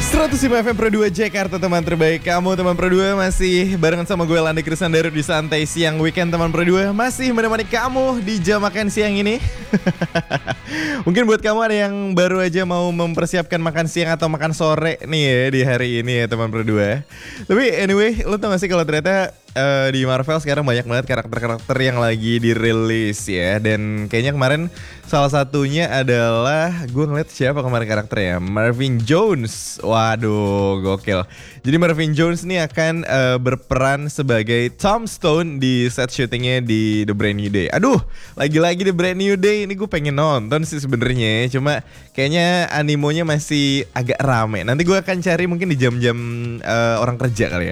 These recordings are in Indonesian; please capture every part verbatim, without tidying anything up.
seratus lima F M Pro dua Jakarta, teman terbaik kamu. Teman Pro dua masih barengan sama gue Landi Krisandaru di Santai Siang Weekend. Teman Pro dua masih menemani kamu di jam makan siang ini. Mungkin buat kamu ada yang baru aja mau mempersiapkan makan siang atau makan sore nih ya di hari ini ya teman Pro dua. Tapi anyway, lo tau gak sih kalau ternyata uh, di Marvel sekarang banyak banget karakter-karakter yang lagi dirilis ya. Dan kayaknya kemarin salah satunya adalah, gue ngeliat siapa kemarin karakternya, Marvin Jones. Waduh, gokil. Jadi Marvin Jones nih akan uh, berperan sebagai Tom Stone di set syutingnya di The Brand New Day. Aduh, lagi-lagi The Brand New Day ini gue pengen nonton sih sebenarnya. Cuma kayaknya animonya masih agak rame. Nanti gue akan cari mungkin di jam-jam uh, orang kerja kali ya.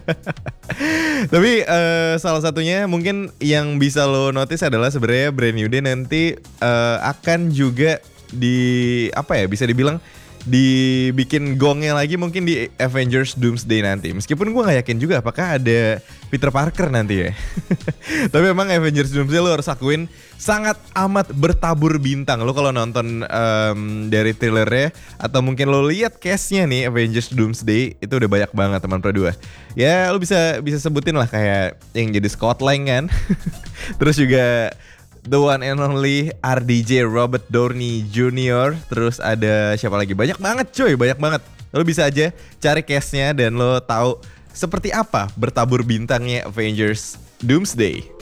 Tapi uh, salah satunya mungkin yang bisa lo notice adalah sebenarnya Brand New Day nanti uh, akan juga di apa ya, bisa dibilang dibikin gongnya lagi mungkin di Avengers Doomsday nanti. Meskipun gue gak yakin juga apakah ada Peter Parker nanti ya. Tapi emang Avengers Doomsday lo harus akuin sangat amat bertabur bintang. Lo kalau nonton um, dari trailernya atau mungkin lo lihat cast-nya nih Avengers Doomsday, itu udah banyak banget teman Pro dua. Ya lo bisa bisa sebutin lah kayak yang jadi Scott Lang kan. Terus juga the one and only R D J Robert Downey Junior Terus ada siapa lagi? Banyak banget cuy, banyak banget. Lo bisa aja cari cast-nya dan lo tahu seperti apa bertabur bintangnya Avengers Doomsday.